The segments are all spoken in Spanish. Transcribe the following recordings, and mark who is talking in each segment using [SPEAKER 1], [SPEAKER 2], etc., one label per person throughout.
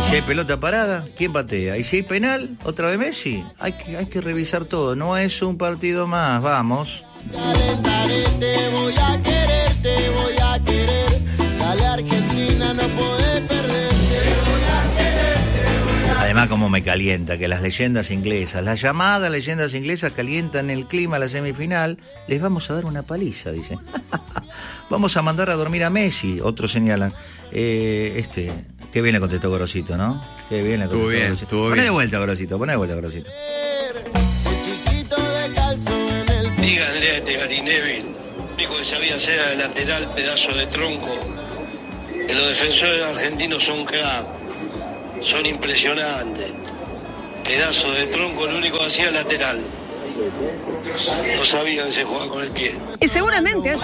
[SPEAKER 1] Si hay pelota parada, ¿quién patea? Y si hay penal, otra vez Messi. Hay que revisar todo. No es un partido más. Vamos.
[SPEAKER 2] Calentaré, te voy a querer. Dale, Argentina, no podés perder.
[SPEAKER 1] Además, como me calienta que las leyendas inglesas, las llamadas leyendas inglesas calientan el clima a la semifinal. Les vamos a dar una paliza, dicen. Vamos a mandar a dormir a Messi, otros señalan. Qué bien le contestó Gorosito, ¿no? Qué bien le contestó Gorosito. Poné de vuelta, Gorosito.
[SPEAKER 3] Díganle a este Gary Neville, lo único que sabía hacer era el lateral, pedazo de tronco. Que los defensores argentinos son crack, son impresionantes. Pedazo de tronco, lo único que hacía el lateral. No sabía que se jugaba con el pie.
[SPEAKER 4] Y seguramente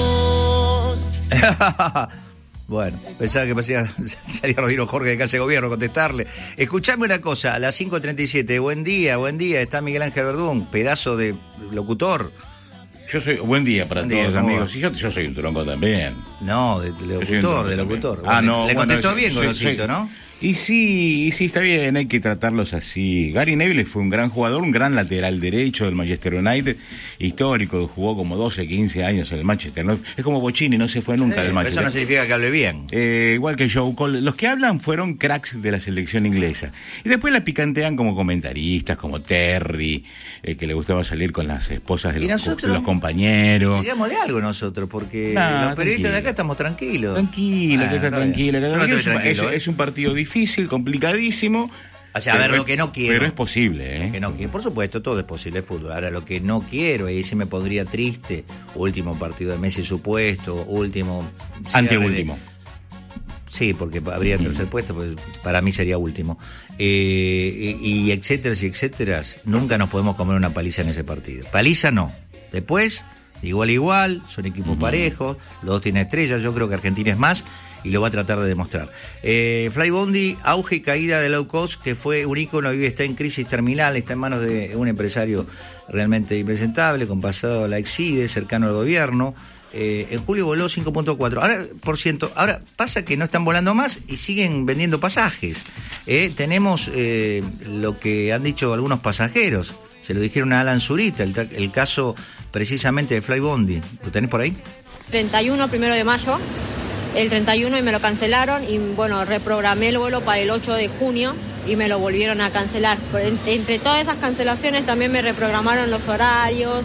[SPEAKER 1] Bueno, pensaba que salía Rodrigo Jorge de Casa de Gobierno a contestarle. Escuchame una cosa, a las 5:37, buen día, está Miguel Ángel Verdún, pedazo de locutor.
[SPEAKER 5] Buen día para todos, amigos. Y yo soy un tronco también.
[SPEAKER 1] No, de locutor.
[SPEAKER 5] No.
[SPEAKER 1] Le contestó
[SPEAKER 5] bueno,
[SPEAKER 1] bien, Gorosito, ¿no?
[SPEAKER 5] Y sí, está bien, hay que tratarlos así. Gary Neville fue un gran jugador, un gran lateral derecho del Manchester United, histórico, jugó como 12, 15 años en el Manchester. ¿No? Es como Bochini, no se fue nunca del Manchester.
[SPEAKER 1] Eso no significa que hable bien.
[SPEAKER 5] Igual que Joe Cole. Los que hablan fueron cracks de la selección inglesa. Y después la picantean como comentaristas, como Terry, que le gustaba salir con las esposas de los compañeros.
[SPEAKER 1] Digámosle algo nosotros, porque los periodistas de acá estamos tranquilos.
[SPEAKER 5] Tranquilo. Es un partido difícil, complicadísimo.
[SPEAKER 1] O sea, a ver, lo que no quiero.
[SPEAKER 5] Pero es posible, ¿eh?
[SPEAKER 1] Que no quiero. Por supuesto, todo es posible el fútbol. Ahora, lo que no quiero, y ahí se me pondría triste, último partido de Messi supuesto, último...
[SPEAKER 5] Anteúltimo.
[SPEAKER 1] Sí, porque habría tercer puesto, pues para mí sería último. Y etcétera, nunca nos podemos comer una paliza en ese partido. Paliza no. Después, igual a igual, son equipos parejos, los dos tienen estrellas, yo creo que Argentina es más, y lo va a tratar de demostrar. Fly Bondi, auge y caída de low cost, que fue un ícono y hoy está en crisis terminal, está en manos de un empresario realmente impresentable, con pasado a la Exide, cercano al gobierno. En julio voló 5.4%. Ahora pasa que no están volando más y siguen vendiendo pasajes. Tenemos lo que han dicho algunos pasajeros. Se lo dijeron a Alan Zurita, el caso precisamente de Fly Bondi. ¿Lo tenés por ahí?
[SPEAKER 6] 1 de mayo. El 31 y me lo cancelaron y bueno, reprogramé el vuelo para el 8 de junio y me lo volvieron a cancelar. Entre todas esas cancelaciones también me reprogramaron los horarios,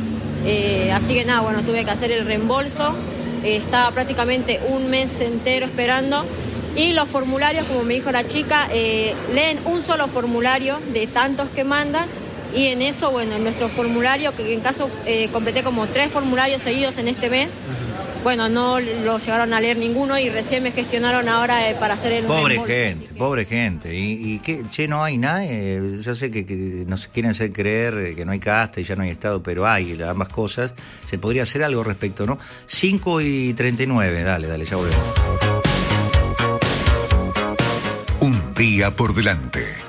[SPEAKER 6] así que nada, bueno, tuve que hacer el reembolso. Estaba prácticamente un mes entero esperando y los formularios, como me dijo la chica, leen un solo formulario de tantos que mandan. Y en eso, bueno, en nuestro formulario, que en caso completé como 3 formularios seguidos en este mes, bueno, no lo llegaron a leer ninguno y recién me gestionaron ahora para hacer el
[SPEAKER 1] reembolso. Pobre gente. ¿Y qué? No hay nada. Yo sé que nos quieren hacer creer que no hay casta y ya no hay Estado, pero hay ambas cosas. Se podría hacer algo respecto, ¿no? 5:39, dale, ya volvemos.
[SPEAKER 7] Un día por delante.